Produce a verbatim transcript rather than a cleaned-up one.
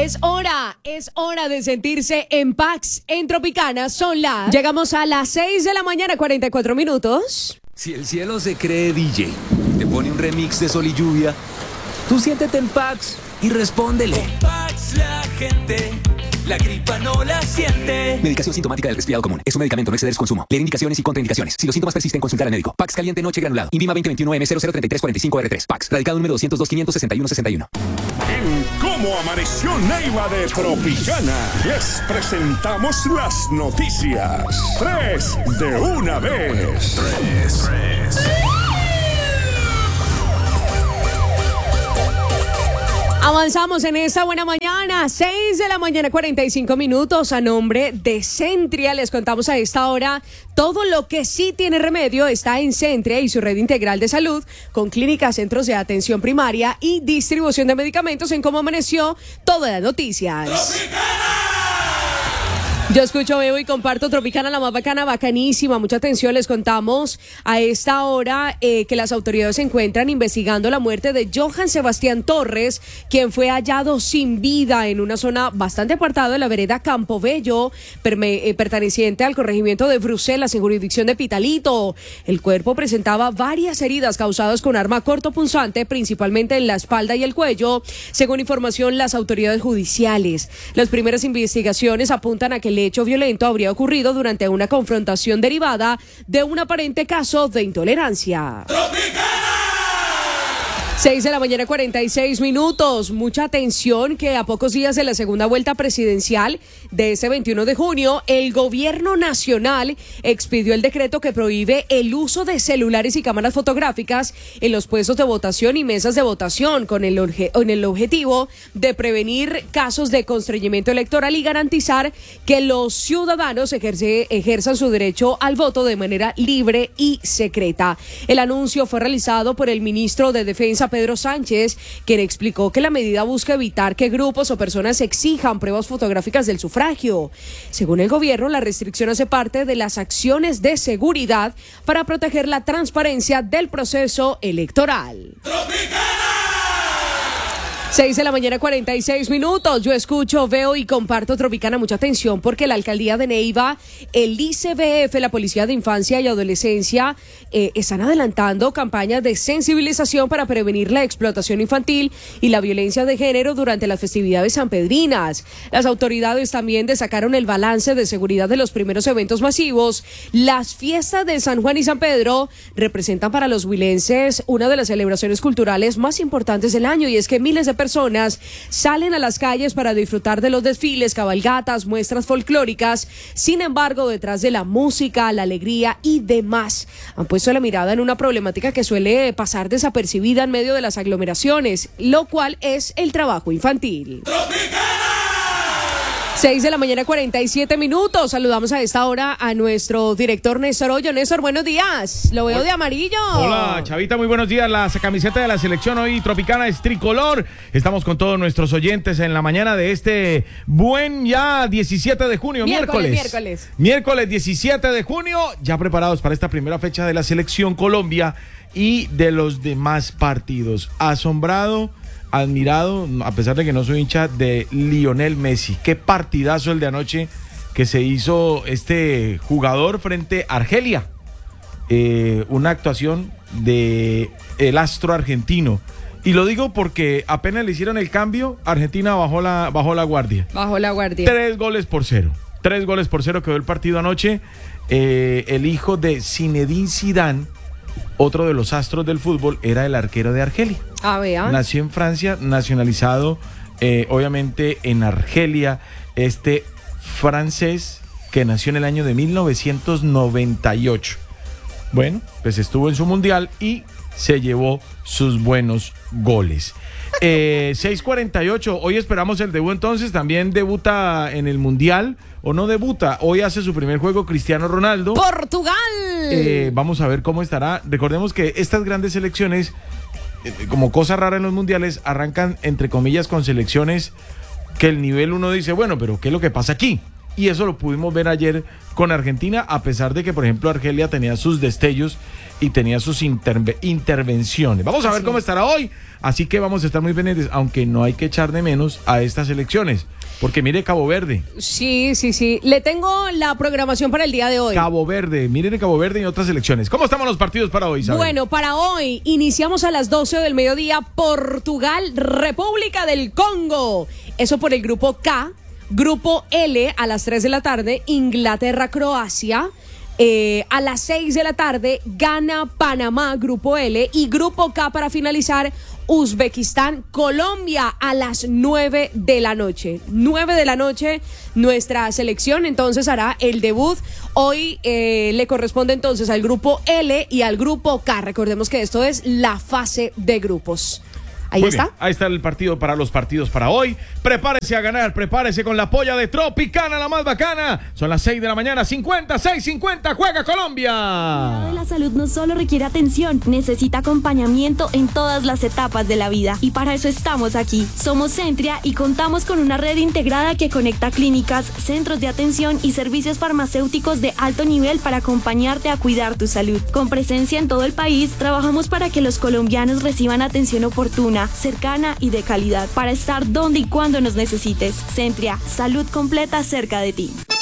Es hora, es hora de sentirse en Pax en Tropicana. Son las... Llegamos a las seis de la mañana, cuarenta y cuatro minutos. Si el cielo se cree D J, te pone un remix de sol y lluvia, tú siéntete en Pax y respóndele. Con Pax la gente, la gripa no la siente. Medicación sintomática del resfriado común. Es un medicamento, no exceder su consumo. Leer indicaciones y contraindicaciones. Si los síntomas persisten, consultar al médico. Pax caliente noche granulado. Invima veinte veintiuno M cero cero treinta y tres cuarenta y cinco R tres. Pax. Radicado número doscientos dos quinientos sesenta y uno sesenta y uno. En Cómo Amaneció Neiva de Tropicana, les presentamos las noticias. Tres de una vez. Tres, tres. Avanzamos en esta buena mañana, seis de la mañana, cuarenta y cinco minutos. A nombre de Centria les contamos a esta hora todo lo que sí tiene remedio está en Centria y su red integral de salud, con clínicas, centros de atención primaria y distribución de medicamentos. En Cómo Amaneció, todas las noticias. ¡Tropicana! Yo escucho, veo y comparto Tropicana, la más bacana, bacanísima. Mucha atención, les contamos a esta hora eh, que las autoridades se encuentran investigando la muerte de Johann Sebastián Torres, quien fue hallado sin vida en una zona bastante apartada de la vereda Campo Bello, perme, eh, perteneciente al corregimiento de Bruselas, en jurisdicción de Pitalito. El cuerpo presentaba varias heridas causadas con arma cortopunzante, principalmente en la espalda y el cuello, según información las autoridades judiciales. Las primeras investigaciones apuntan a que el hecho violento habría ocurrido durante una confrontación derivada de un aparente caso de intolerancia. ¡Tropicana! seis de la mañana, cuarenta y seis minutos. Mucha atención que a pocos días de la segunda vuelta presidencial de ese veintiuno de junio, el gobierno nacional expidió el decreto que prohíbe el uso de celulares y cámaras fotográficas en los puestos de votación y mesas de votación, con el, obje- con el objetivo de prevenir casos de constreñimiento electoral y garantizar que los ciudadanos ejerce, ejerzan su derecho al voto de manera libre y secreta. El anuncio fue realizado por el ministro de Defensa, Pedro Sánchez, quien explicó que la medida busca evitar que grupos o personas exijan pruebas fotográficas del sufragio. Según el gobierno, la restricción hace parte de las acciones de seguridad para proteger la transparencia del proceso electoral. ¡Tropicana! seis de la mañana, cuarenta y seis minutos. Yo escucho, veo y comparto Tropicana. Mucha atención porque la alcaldía de Neiva, el I C B F, la Policía de Infancia y Adolescencia, eh, están adelantando campañas de sensibilización para prevenir la explotación infantil y la violencia de género durante las festividades sanpedrinas. Las autoridades también destacaron el balance de seguridad de los primeros eventos masivos. Las fiestas de San Juan y San Pedro representan para los huilenses una de las celebraciones culturales más importantes del año, y es que miles de personas salen a las calles para disfrutar de los desfiles, cabalgatas, muestras folclóricas. Sin embargo, detrás de la música, la alegría y demás, han puesto la mirada en una problemática que suele pasar desapercibida en medio de las aglomeraciones, lo cual es el trabajo infantil. ¡Tropicana! seis de la mañana, cuarenta y siete minutos. Saludamos a esta hora a nuestro director Néstor Hoyo. Néstor, buenos días. Lo veo de amarillo. Hola, Chavita, muy buenos días. La camiseta de la selección hoy Tropicana es tricolor. Estamos con todos nuestros oyentes en la mañana de este buen ya diecisiete de junio, miércoles. Miércoles. Miércoles, miércoles diecisiete de junio, ya preparados para esta primera fecha de la selección Colombia y de los demás partidos. Asombrado, admirado, a pesar de que no soy hincha, de Lionel Messi. Qué partidazo el de anoche que se hizo este jugador frente a Argelia. Eh, una actuación de el astro argentino. Y lo digo porque apenas le hicieron el cambio, Argentina bajó la, bajó la guardia. Bajó la guardia. Tres goles por cero. Tres goles por cero quedó el partido anoche. Eh, el hijo de Zinedine Zidane, otro de los astros del fútbol, era el arquero de Argelia. Ah, vea. Nació en Francia, nacionalizado eh, obviamente en Argelia, este francés que nació en el año de mil novecientos noventa y ocho. Bueno, pues estuvo en su mundial y se llevó sus buenos goles. Eh, seis cuarenta y ocho, hoy esperamos el debut entonces, también debuta en el mundial, o no debuta, hoy hace su primer juego Cristiano Ronaldo. ¡Portugal! Eh, vamos a ver cómo estará. Recordemos que estas grandes selecciones, eh, como cosa rara en los mundiales, arrancan entre comillas con selecciones que el nivel uno dice, bueno, pero ¿qué es lo que pasa aquí? y eso lo pudimos ver ayer con Argentina, a pesar de que, por ejemplo, Argelia tenía sus destellos y tenía sus interve- intervenciones. Vamos a ver cómo estará hoy, así que vamos a estar muy pendientes, aunque no hay que echar de menos a estas elecciones, porque mire Cabo Verde. Sí, sí, sí. Le tengo la programación para el día de hoy. Cabo Verde, miren Cabo Verde y otras elecciones. ¿Cómo estamos los partidos para hoy, Isabel? Bueno, para hoy iniciamos a las doce del mediodía, Portugal, República del Congo. Eso por el grupo K. Grupo L a las tres de la tarde, Inglaterra, Croacia. Eh, a las seis de la tarde, Ghana, Panamá, Grupo L. Y Grupo K para finalizar, Uzbekistán, Colombia a las nueve de la noche. nueve de la noche, nuestra selección entonces hará el debut. Hoy eh, le corresponde entonces al Grupo L y al Grupo K. Recordemos que esto es la fase de grupos. Ahí Muy está. Bien, ahí está el partido para los partidos para hoy. Prepárese a ganar, prepárese con la polla de Tropicana, la más bacana. Son las seis de la mañana, cincuenta, seis cincuenta, juega Colombia. El cuidado de la salud no solo requiere atención, necesita acompañamiento en todas las etapas de la vida. Y para eso estamos aquí. Somos Centria y contamos con una red integrada que conecta clínicas, centros de atención y servicios farmacéuticos de alto nivel para acompañarte a cuidar tu salud. Con presencia en todo el país, trabajamos para que los colombianos reciban atención oportuna, cercana y de calidad, para estar donde y cuando nos necesites. Centria, salud completa cerca de ti.